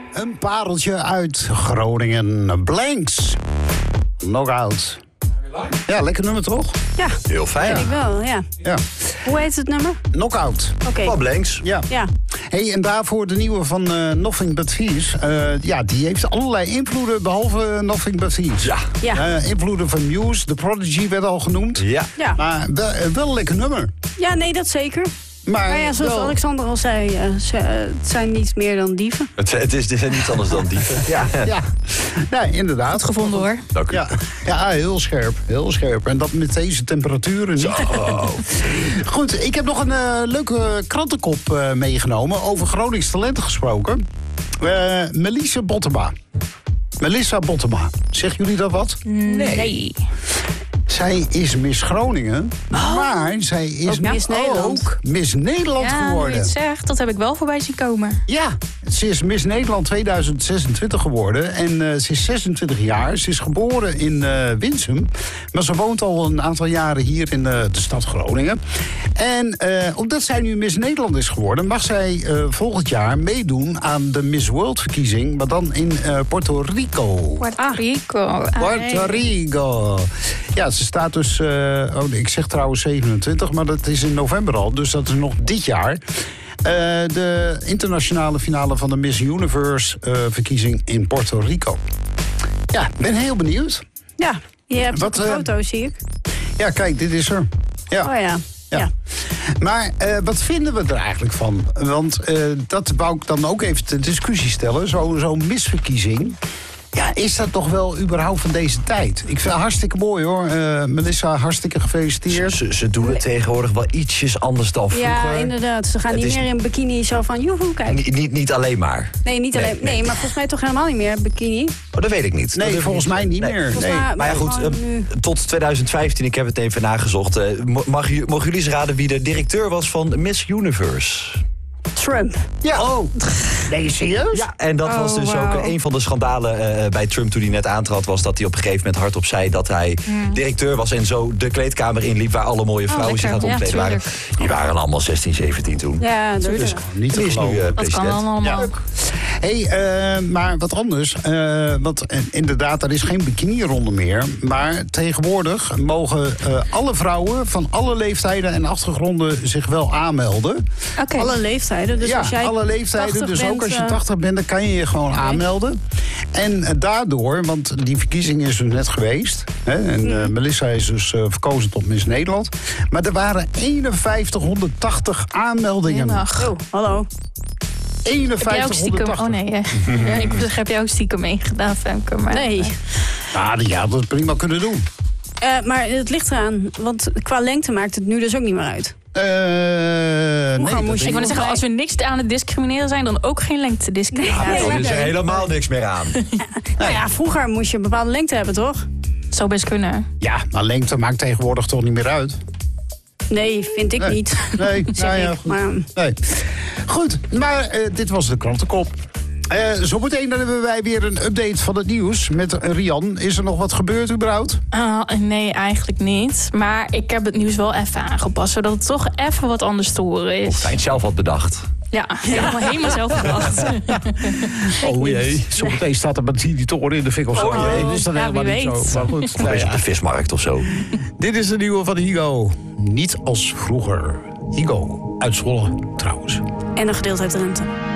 een pareltje uit Groningen. Blanks. Knockout. Ja, lekker nummer toch? Ja, Heel fijn. vind ik wel, ja. Ja. Hoe heet het nummer? Knockout. Oké. Bob Blanks. Ja. Ja. Hey, en daarvoor de nieuwe van Nothing But Thieves. Ja, die heeft allerlei invloeden, behalve Nothing But Thieves. Ja. Ja. Invloeden van Muse, The Prodigy werd al genoemd. Ja. Ja. Maar wel een lekker nummer. Ja, nee, dat zeker. Maar Maar ja, zoals wel- Alexander al zei, het zijn niet meer dan dieven. Het is niets anders dan dieven. Ja. Ja, nee, inderdaad. Goed gevonden hoor. Dank u. Ja, ja, heel scherp. Heel scherp. En dat met deze temperaturen niet. Goed, ik heb nog een leuke krantenkop meegenomen. Over Gronings talenten gesproken. Melissa Bottema. Melissa Bottema. Zeggen jullie dat wat? Nee. Zij is Miss Groningen. Maar zij is Ook Miss Nederland. ook Miss Nederland Ja, nu je geworden. het zegt, dat heb ik wel voorbij zien komen. Ja, ze is Miss Nederland 2026 geworden. En ze is 26 jaar. Ze is geboren in Winsum. Maar ze woont al een aantal jaren hier in de stad Groningen. En omdat zij nu Miss Nederland is geworden, mag zij volgend jaar meedoen aan de Miss World verkiezing. Maar dan in Puerto Rico. Puerto Rico. Puerto Rico. Ja, ze staat dus... ik zeg trouwens 27, maar dat is in november al. Dus dat is nog dit jaar. De internationale finale van de Miss Universe verkiezing in Puerto Rico. Ja, ik ben heel benieuwd. Ja, je hebt Wat, ook een foto, zie ik. Ja, kijk, dit is er. Ja. Oh ja. Ja. Maar wat vinden we er eigenlijk van? Want dat wou ik dan ook even ter discussie stellen. Zo'n misverkiezing. Ja, is dat toch wel überhaupt van deze tijd? Ik vind het hartstikke mooi hoor. Melissa, hartstikke gefeliciteerd. Ze doen het tegenwoordig wel ietsjes anders dan vroeger. Ja, inderdaad. Ze gaan Het niet is- meer in bikini zo van, joehoe, kijk. Niet alleen maar. Nee, niet alleen. Nee, maar volgens mij toch helemaal niet meer bikini. Oh, dat weet ik niet. Dat Nee, durf ik volgens mij niet Nee. meer. Volgens Nee. mij- Maar ja, goed, gewoon nu. tot 2015, ik heb het even nagezocht. Mogen jullie eens raden wie de directeur was van Miss Universe? Trump. Ja. Oh, nee, serieus? Ja, en dat was dus wauw. ook een van de schandalen bij Trump toen hij net aantrad. Was dat hij op een gegeven moment hardop zei dat hij directeur was. En zo de kleedkamer inliep waar alle mooie vrouwen zich aan het lekker. omkleden Ja, waren. Die waren allemaal 16, 17 toen. Ja, Dus natuurlijk. niet te Die is nu geloven. Dat president. kan allemaal. Hey, maar wat anders. Want inderdaad, er is geen bikini-ronde meer. Maar tegenwoordig mogen alle vrouwen van alle leeftijden en achtergronden zich wel aanmelden. Oké. Alle leeftijden. Dus ja, als jij alle leeftijden. 80 Dus ook bent, als je 80 bent, dan kan je je gewoon aanmelden. En daardoor, want die verkiezing is dus net geweest. Hè, en Melissa is dus verkozen tot Miss Nederland. Maar er waren 5180 aanmeldingen. Ach. Oh, hallo. Heb jij ook stiekem... 5180. Oh nee, ja, ik zeg, heb jij ook stiekem meegedaan, Femke? Maar, Nee. Ja, die had het prima kunnen doen. Maar het ligt eraan. Want qua lengte maakt het nu dus ook niet meer uit. Nee, moest je- Ik wil zeggen, als we niks aan het discrimineren zijn, dan ook geen lengte discriminatie. Er is er helemaal niks meer aan. Nou ja, vroeger moest je een bepaalde lengte hebben, toch? Zou best kunnen. Ja, maar lengte maakt tegenwoordig toch niet meer uit? Nee, vind ik Nee. niet. Nee, Zeg nou ja, ik. goed. Maar Nee. Goed, maar dit was de krantenkop. Zometeen dan hebben wij weer een update van het nieuws met Rian. Is er nog wat gebeurd überhaupt? Nee, eigenlijk niet. Maar ik heb het nieuws wel even aangepast, zodat het toch even wat anders te horen is. Fijn zelf had bedacht. Ja, helemaal zelf bedacht. Oh jee, zometeen staat er die toren in de fik of zo. Oh, Nee, dat is dan ja, helemaal wie niet weet. zo. Maar goed, Of nou is ja. op de vismarkt of zo. Dit is de nieuwe van Higo. Niet als vroeger. Higo, uit Zwolle trouwens. en een gedeelte uit Drenthe.